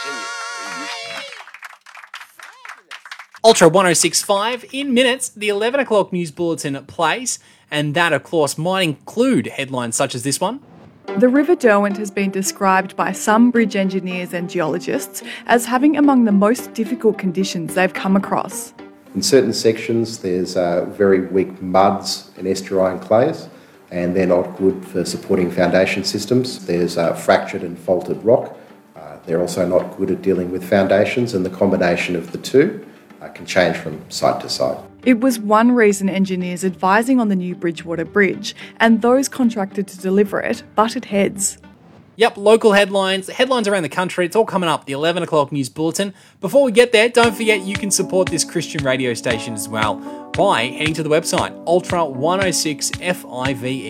Ultra 1065, in minutes, the 11 o'clock news bulletin plays, and that, of course, might include headlines such as this one. The River Derwent has been described by some bridge engineers and geologists as having among the most difficult conditions they've come across. In certain sections, there's very weak muds and estuarine clays, and they're not good for supporting foundation systems. There's fractured and faulted rock. They're also not good at dealing with foundations, and the combination of the two can change from site to site. It was one reason engineers advising on the new Bridgewater Bridge and those contracted to deliver it butted heads. Yep, local headlines around the country, it's all coming up, the 11 o'clock news bulletin. Before we get there, don't forget you can support this Christian radio station as well by heading to the website, Ultra 106 FIVE.